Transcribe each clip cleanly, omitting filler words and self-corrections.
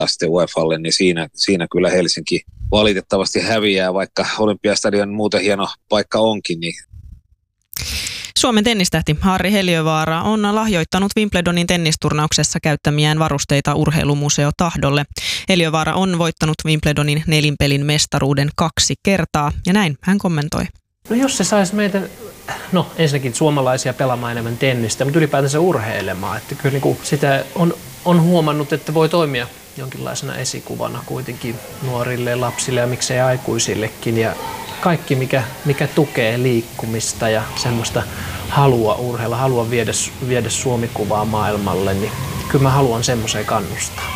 aste UEFalle, niin siinä kyllä Helsinki valitettavasti häviää, vaikka Olympiastadion muuten hieno paikka onkin. Niin. Suomen tennistähti Harri Heliövaara on lahjoittanut Wimbledonin tennisturnauksessa käyttämiään varusteita urheilumuseo Tahdolle. Heliövaara on voittanut Wimbledonin nelinpelin mestaruuden 2 kertaa ja näin hän kommentoi. No jos se saisi meitä, ensinnäkin suomalaisia pelaamaan enemmän tennistä, mutta ylipäätänsä urheilemaan. Että kyllä niin kuin sitä on huomannut, että voi toimia jonkinlaisena esikuvana kuitenkin nuorille, lapsille ja miksei aikuisillekin. Ja kaikki, mikä tukee liikkumista ja semmoista halua urheilla, halua viedä Suomi-kuvaa maailmalle, niin kyllä mä haluan semmoiseen kannustaa.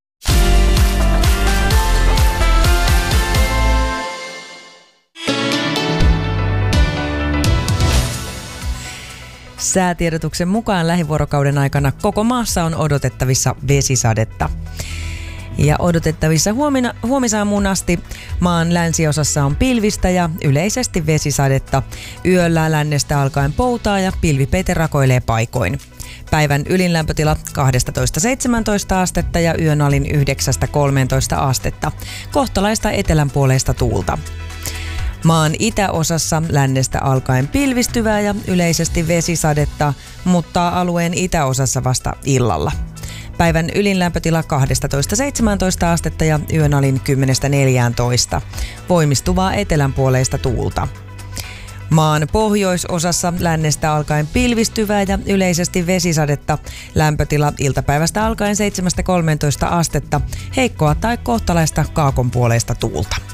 Säätiedotuksen mukaan lähivuorokauden aikana koko maassa on odotettavissa vesisadetta. Ja odotettavissa huomisaamuun asti maan länsiosassa on pilvistä ja yleisesti vesisadetta. Yöllä lännestä alkaen poutaa ja pilvipeite rakoilee paikoin. Päivän ylinlämpötila 12-17 astetta ja yön alin 9-13 astetta. Kohtalaista etelänpuoleista tuulta. Maan itäosassa lännestä alkaen pilvistyvää ja yleisesti vesisadetta, mutta alueen itäosassa vasta illalla. Päivän ylinlämpötila 12-17 astetta ja yön alin 10-14. Voimistuvaa etelänpuoleista tuulta. Maan pohjoisosassa lännestä alkaen pilvistyvää ja yleisesti vesisadetta. Lämpötila iltapäivästä alkaen 7-13 astetta. Heikkoa tai kohtalaista kaakonpuoleista tuulta.